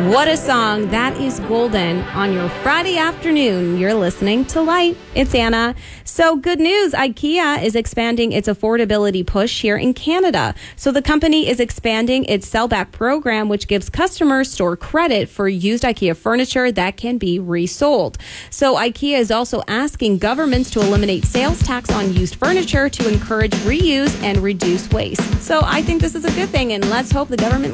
What a song. That is golden on your Friday afternoon. You're listening to Light. It's Anna. So good news. IKEA is expanding its affordability push here in Canada. So the company is expanding its sellback program, which gives customers store credit for used IKEA furniture that can be resold. So IKEA is also asking governments to eliminate sales tax on used furniture to encourage reuse and reduce waste. So I think this is a good thing, and let's hope the government